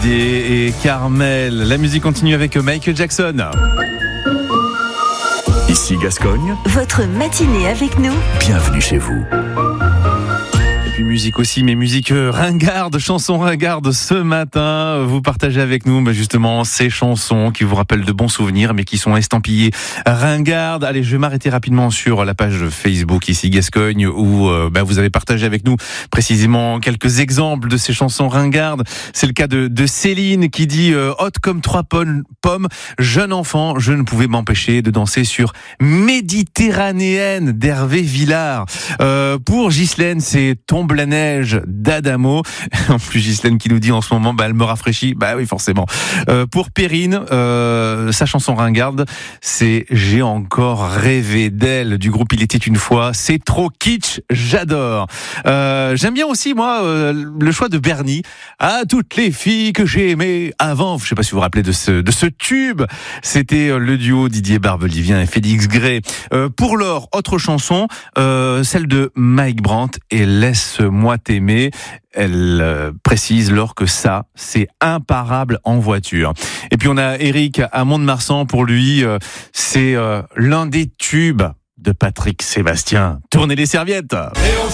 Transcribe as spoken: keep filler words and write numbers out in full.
Et, et Carmel, la musique continue avec Michael Jackson. Ici Gascogne, Votre matinée avec nous. bienvenue chez vous. Et puis musique aussi, mais musique ringarde, chansons ringardes ce matin. Vous partagez avec nous bah justement ces chansons qui vous rappellent de bons souvenirs, mais qui sont estampillées ringardes. Allez, je vais m'arrêter rapidement sur la page Facebook ici Gascogne, où euh, bah, vous avez partagé avec nous précisément quelques exemples de ces chansons ringardes. C'est le cas de, de Céline qui dit euh, « Haute comme trois pommes, pommes, jeune enfant, je ne pouvais m'empêcher de danser sur Méditerranéenne d'Hervé Villard. Euh, » Pour Ghislaine, c'est « Tombe la neige » d'Adamo. En plus, Ghislaine qui nous dit en ce moment, bah, elle me rafraîchit. Bah oui, forcément. Euh, pour Perrine, euh, sa chanson ringarde, c'est « J'ai encore rêvé d'elle » du groupe Il était une fois. C'est trop kitsch, j'adore. Euh, j'aime bien aussi, moi, euh, le choix de Bernie. À toutes les filles que j'ai aimées avant. Je sais pas si vous vous rappelez de ce, de ce tube. C'était le duo Didier Barbelivien et Félix Gray. Euh, pour Laure, autre chanson, euh, celle de Mike Brandt et Laisse-moi t'aimer. Elle euh, précise, Laure, que ça, c'est imparable en voiture. Et puis on a Eric à Mont-de-Marsan. Pour lui, euh, c'est euh, l'un des tubes de Patrick Sébastien. Tournez les serviettes.